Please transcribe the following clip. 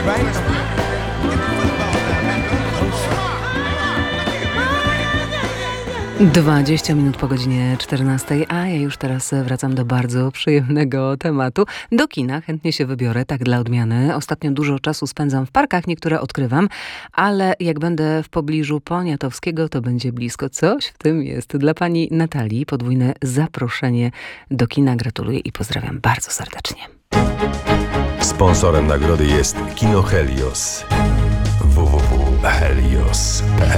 Dwadzieścia minut po godzinie 14, a ja już teraz wracam do bardzo przyjemnego tematu. Do kina chętnie się wybiorę, tak dla odmiany. Ostatnio dużo czasu spędzam w parkach, niektóre odkrywam, ale jak będę w pobliżu Poniatowskiego, to będzie blisko. Coś w tym jest. Dla pani Natalii podwójne zaproszenie do kina. Gratuluję i pozdrawiam bardzo serdecznie. Sponsorem nagrody jest Kino Helios. www.helios.pl